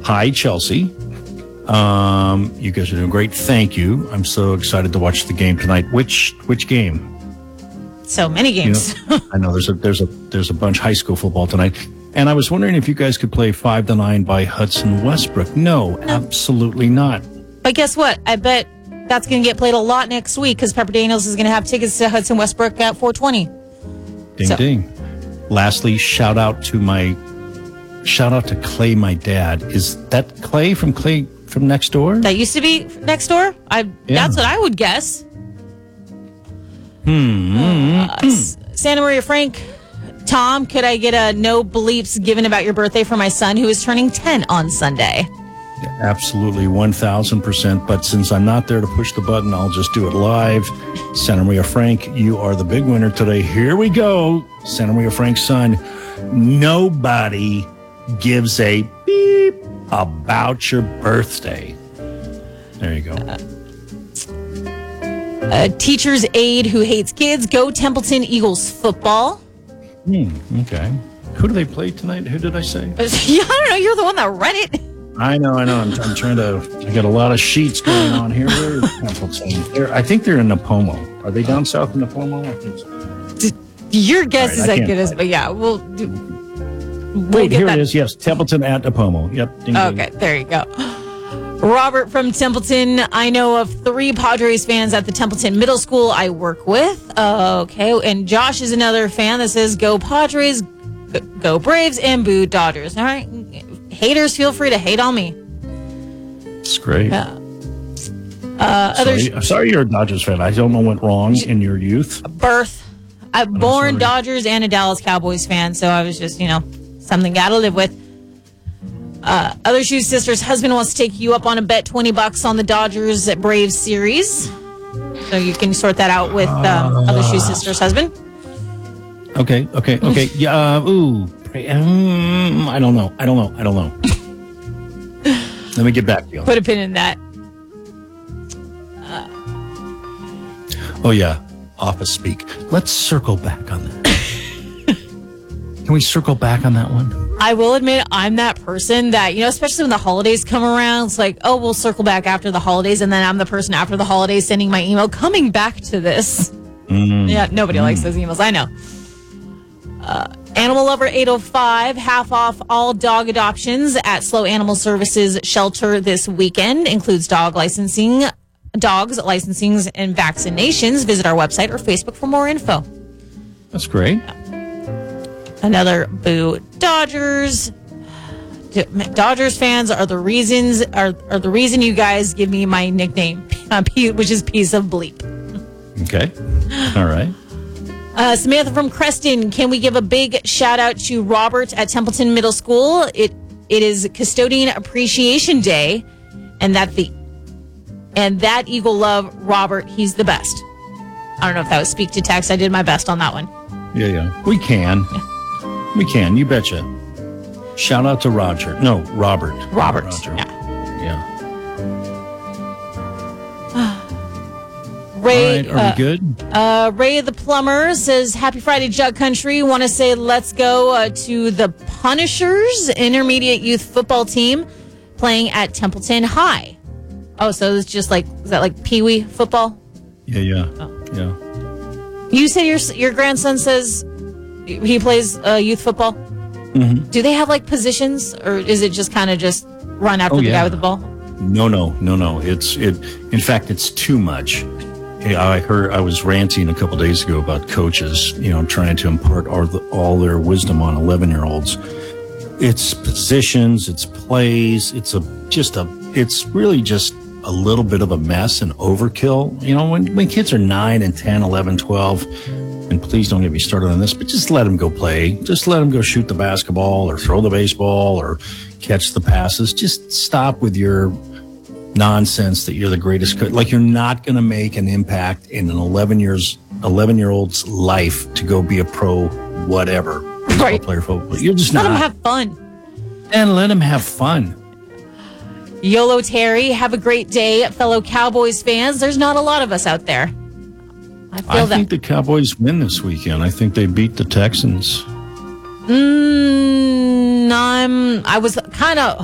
Hi, Chelsea. You guys are doing great. Thank you. I'm so excited to watch the game tonight. Which game? So many games. I know there's a bunch high school football tonight. And I was wondering if you guys could play 5 to 9 by Hudson Westbrook. No, absolutely not. But guess what? I bet that's going to get played a lot next week because Pepper Daniels is going to have tickets to Hudson Westbrook at 420. Ding, ding. Lastly, shout out to Clay, my dad. Is that Clay from next door? That used to be next door? That's what I would guess. Santa Maria Frank, Tom, could I get a no beliefs given about your birthday for my son who is turning 10 on Sunday? Absolutely, 1,000%. But since I'm not there to push the button, I'll just do it live. Santa Maria Frank, you are the big winner today. Here we go. Santa Maria Frank's son. Nobody gives a beep about your birthday. There you go. A teacher's aide who hates kids. Go Templeton Eagles football. Okay. Who do they play tonight? Who did I say? Yeah, I don't know. You're the one that read it. I know. I'm trying to. I got a lot of sheets going on here. Where is Templeton? I think they're in Napomo. Are they down south in Napomo? I think so. Your guess is that good as, but yeah, we'll Wait, here it is. Yes, Templeton at Napomo. Yep. Ding, okay, ding. there you go. Robert from Templeton. I know of 3 Padres fans at the Templeton Middle School I work with. Okay, and Josh is another fan that says, go Padres, go Braves, and boo Dodgers. All right, haters, feel free to hate on me. It's great. Sorry you're a Dodgers fan. I don't know what went wrong in your youth. Birth. I'm born Dodgers and a Dallas Cowboys fan, so I was just, something got to live with. Other Shoe Sisters' husband wants to take you up on a bet, $20 on the Dodgers at Braves series. So you can sort that out with Other Shoe Sisters' husband. Okay. Yeah. I don't know. Let me get back to you. Put a pin in that. Oh, yeah. Office speak. Let's circle back on that. Can we circle back on that one? I will admit I'm that person that, especially when the holidays come around, it's like, oh, we'll circle back after the holidays. And then I'm the person after the holidays sending my email, coming back to this. Yeah, nobody likes those emails. I know. Animal Lover 805, half off all dog adoptions at Slow Animal Services Shelter this weekend. Includes dogs, licensings, and vaccinations. Visit our website or Facebook for more info. That's great. Another boo Dodgers. Dodgers fans are the reason you guys give me my nickname, which is Piece of Bleep. Okay. All right. Samantha from Creston, can we give a big shout out to Robert at Templeton Middle School? It is Custodian Appreciation Day, and that Eagle love Robert. He's the best. I don't know if that was speak to text. I did my best on that one. Yeah. We can. Yeah. We can. You betcha. Shout out to Roger. No, Robert. Robert. Yeah. Ray, all right, are we good? Ray the Plumber says, Happy Friday, Jug Country. Want to say let's go to the Punishers intermediate youth football team playing at Templeton High. Oh, so it's just is that like Pee-wee football? Yeah. Oh. Yeah. You said your grandson says he plays youth football? Mm-hmm. Do they have positions, or is it just kind of just run after the guy with the ball? No. In fact, it's too much. I was ranting a couple days ago about coaches, trying to impart all their wisdom on 11-year-olds. It's positions, it's plays, it's really just a little bit of a mess and overkill. When kids are 9 and 10, 11, 12, and please don't get me started on this, but just let them go play. Just let them go shoot the basketball or throw the baseball or catch the passes. Just stop with your nonsense that you're the greatest coach. You're not going to make an impact in an 11-year-old's life to go be a pro whatever. Right. Player football. You're just let not. Let them have fun. And let them have fun. YOLO Terry, have a great day, fellow Cowboys fans. There's not a lot of us out there. I think the Cowboys win this weekend. I think they beat the Texans. I was kind of